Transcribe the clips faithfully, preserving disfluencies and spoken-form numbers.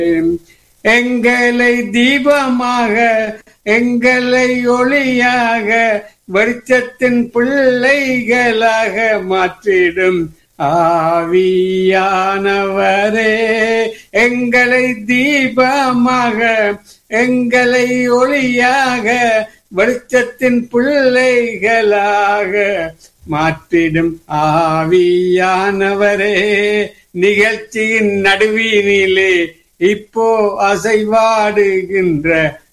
எங்களை தீபமாக எங்களை ஒளியாக வெளிச்சத்தின் பிள்ளைகளாக மாற்றிடும் ஆவியானவரே. எங்களை தீபமாக எங்களை ஒளியாக வெளிச்சத்தின் பிள்ளைகளாக மாற்றிடும் ஆவியானவரே. நிகழ்ச்சியின் நடுவினிலே இப்போ அசைவாடுகின்ற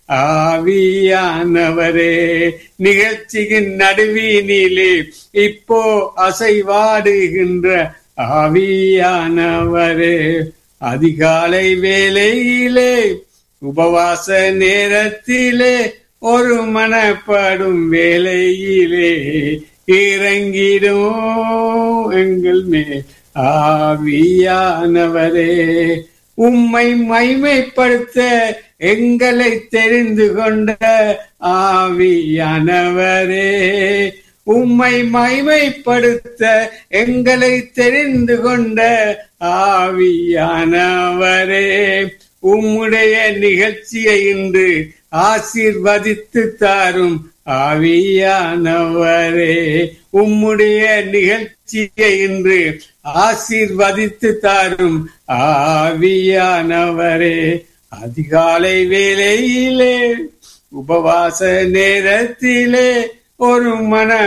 ஆவியானவரே. நிகழ்ச்சியின் நடுவினிலே இப்போ அசைவாடுகின்ற ஆவியானவரே. அதிகாலை வேளையிலே உபவாச நேரத்திலே ஒரு மனப்படும் வேளையிலே இறங்கிடும் எங்கள் மேல் ஆவியானவரே. உம்மை மைமைப்படுத்த எங்களை தெரிந்து கொண்ட ஆவியானவரே. உம்மை மைமைப்படுத்த எங்களை தெரிந்து கொண்ட ஆவியானவரே. உம்முடைய நிகழ்ச்சியை இன்று ஆசீர்வதித்து தாரும் ஆவியானவரே. உம்முடைய நிகழ்ச்சியை இன்று ஆசீர்வதித்து தாரும் ஆவியானவரே. அதிகாலை வேளையிலே உபவாச நேரத்திலே ஒரு மன